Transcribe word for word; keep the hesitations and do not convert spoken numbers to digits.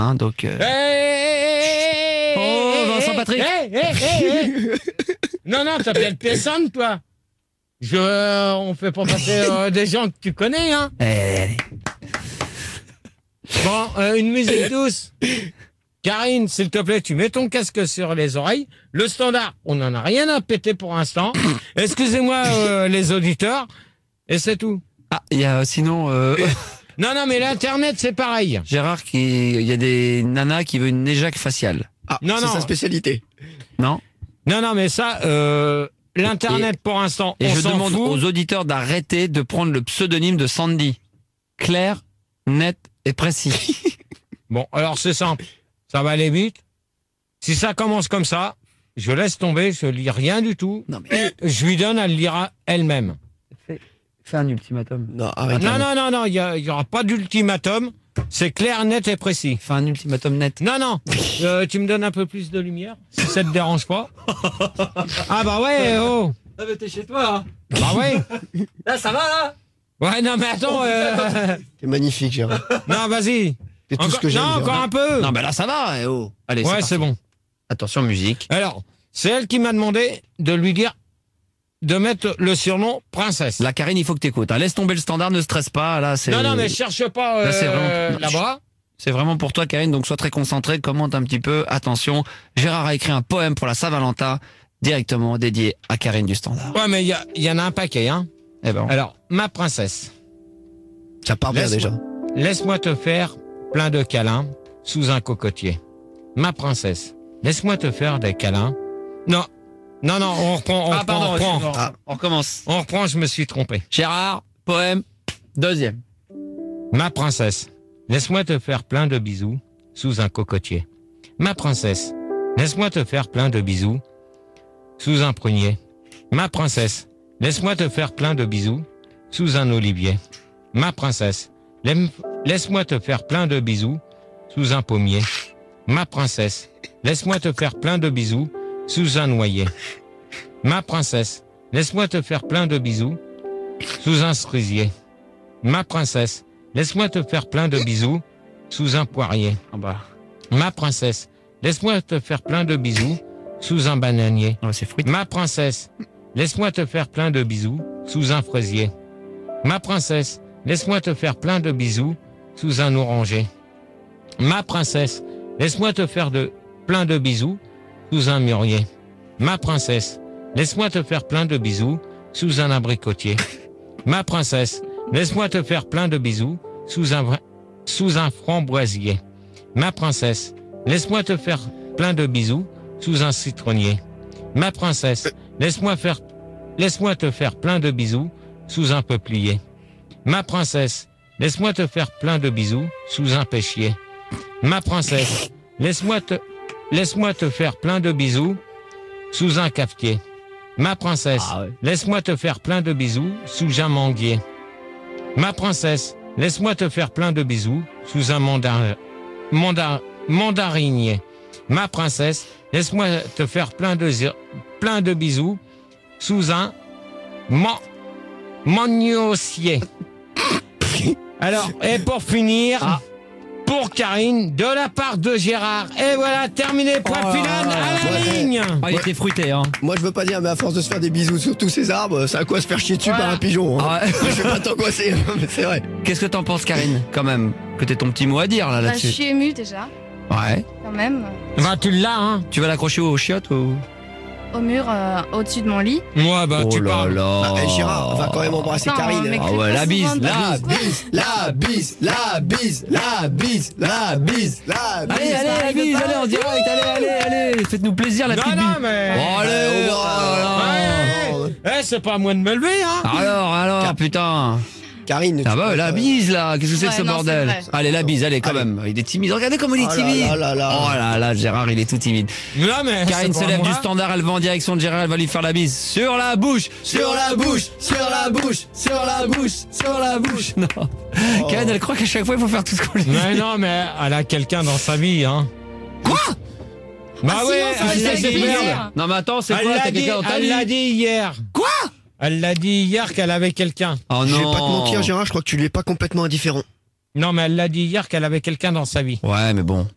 Hein, donc. Euh... Hey, oh, Vincent hey, Patrick. Hey, hey, hey, hey. Non, non, t'appelles personne, toi. Je, euh, on fait pas passer euh, des gens que tu connais, hein. Allez, Bon, euh, une musique douce. Karine, s'il te plaît, tu mets ton casque sur les oreilles. Le standard, on n'en a rien à péter pour l'instant. Excusez-moi, euh, les auditeurs. Et c'est tout. Ah, il y a sinon. Euh... Non, non, mais l'Internet, c'est pareil. Gérard, qui, il y a des nanas qui veulent une éjac faciale. Ah, Non, c'est non. sa spécialité. Non. Non, non, mais ça, euh, l'Internet, Et- pour l'instant, Et on je s'en demande fout. aux auditeurs d'arrêter de prendre le pseudonyme de Sandy. Clair, net et précis. Bon, alors c'est simple. Ça va aller vite. Si ça commence comme ça, je laisse tomber, je lis rien du tout. Non, mais. Je lui donne, elle lira elle-même. Fais, fais un ultimatum. Non, arrête. Non, non, non, non, il n'y aura pas d'ultimatum. C'est clair, net et précis. Fais un ultimatum net. Non, non, euh, tu me donnes un peu plus de lumière, si ça te dérange pas. Ah bah ouais, oh. Ah, mais t'es chez toi, hein. Bah ouais. Là, ça va, là? Ouais, non, mais attends. Euh... T'es magnifique, Gérard. Non, vas-y. C'est tout Encore... ce que j'aime. Non, encore Gérard. un peu. Non, bah là, ça va, eh oh. Allez, Ouais, c'est c'est parti. bon. Attention, musique. Alors, c'est elle qui m'a demandé de lui dire de mettre le surnom princesse. Là, Karine, il faut que t'écoutes. Hein. Laisse tomber le standard, ne stresse pas. Là, c'est. Non, non, mais cherche pas euh, Là, c'est vraiment- là-bas. C'est vraiment pour toi, Karine, donc sois très concentré, commente un petit peu. Attention, Gérard a écrit un poème pour la Saint-Valentin, directement dédié à Karine du Standard. Ouais, mais il y, a- y en a un paquet, hein. Eh ben, Alors, ma princesse, Ça part bien Laisse-moi- déjà. laisse-moi te faire plein de câlins sous un cocotier. Ma princesse, laisse-moi te faire des câlins. Non, non, non, on reprend, on ah, reprend, pardon, on reprend. excuse-moi. Ah. On recommence. On reprend, je me suis trompé. Gérard, poème, deuxième. Ma princesse, laisse-moi te faire plein de bisous sous un cocotier. Ma princesse, laisse-moi te faire plein de bisous sous un prunier. Ma princesse, laisse-moi te faire plein de bisous sous un olivier. Ma princesse, laisse- laisse-moi te faire plein de bisous sous un pommier. Ma princesse, laisse-moi te faire plein de bisous sous un noyer. Ma princesse, laisse-moi te faire plein de bisous sous un cerisier. Ma princesse, laisse-moi te faire plein de bisous sous un poirier. Ah bah, Ma princesse, laisse-moi te faire plein de bisous sous un bananier. ah, c'est fruit. Ma princesse, laisse-moi te faire plein de bisous sous un fraisier. Ma princesse, laisse-moi te faire plein de bisous sous un oranger. Ma princesse, laisse-moi te faire de plein de bisous sous un mûrier. Ma princesse, laisse-moi te faire plein de bisous sous un abricotier. Ma princesse, laisse-moi te faire plein de bisous sous un, vra- sous un framboisier. Ma princesse, laisse-moi te faire plein de bisous sous un citronnier. Ma princesse, laisse-moi faire, laisse-moi te faire plein de bisous sous un peuplier. Ma princesse, laisse-moi te faire plein de bisous sous un pêchier. Ma princesse, laisse-moi te, laisse-moi te faire plein de bisous sous un cafetier. Ma princesse, Ah ouais. laisse-moi te faire plein de bisous sous un manguier. Ma princesse, laisse-moi te faire plein de bisous sous un mandar, mandar, mandarinier. Ma princesse, laisse-moi te faire plein de, zi- plein de bisous sous un man, magnossier. Alors, et pour finir, Ah. pour Karine, de la part de Gérard. Et voilà, terminé, point Oh, final, à la ouais. ligne. Ah, il était fruité, hein. Moi, je veux pas dire, mais à force de se faire des bisous sur tous ces arbres, c'est à quoi se faire chier dessus Voilà. par un pigeon. Hein. Ah ouais. Je vais pas t'angoisser, mais c'est vrai. Qu'est-ce que t'en penses, Karine, quand même? Que t'aies ton petit mot à dire, là, Bah, je là-dessus. suis émue déjà, Ouais. quand même. Bah, tu l'as, hein. Tu vas l'accrocher aux chiottes ou? Au mur, euh, au-dessus de mon lit. Ouais, bah, tu parles. là. Bah, eh, Gérard, va quand même embrasser Attends, Karine. mais hein. Ah ouais, la bise, souvent de la bisous. bise, la bise, la bise, la bise, la bise, la bise. Allez, allez, la arrive bise, pas. allez, en direct, allez, allez, allez. Faites-nous plaisir, la Non, petite non, bise. mais. Oh, allez, Ouais, oh là là. Ouais, eh, c'est pas à moi de me lever, hein. Alors, alors, putain. Karine. Ah tu bah, peux la pas- bise, là. Qu'est-ce que c'est Ouais, que ce non, bordel? c'est vrai. Allez, la bise, allez, quand Allez. même. Il est timide. Regardez comme il est Oh là timide. là là là. Oh là là, Gérard, il est tout timide. Non, mais. Karine c'est se pas lève moi. du standard, elle va en direction de Gérard, elle va lui faire la bise. Sur la bouche, Sur la bouche, sur la bouche, sur la bouche, sur la bouche. Non. Oh. Karine, elle croit qu'à chaque fois, il faut faire tout ce qu'on lui dit. Mais non, mais elle a quelqu'un dans sa vie, hein. Quoi? Bah Ah, oui, sinon, ça elle aurait l'a été dit plaisir. hier. Non, mais attends, c'est Elle quoi? l'a T'as dit, quelqu'un dans ta elle vie? l'a dit hier. Quoi? Elle l'a dit hier qu'elle avait quelqu'un. Oh Je vais non. pas te mentir, Gérard, je crois que tu l'es pas complètement indifférent. Non, mais elle l'a dit hier qu'elle avait quelqu'un dans sa vie. Ouais, mais bon.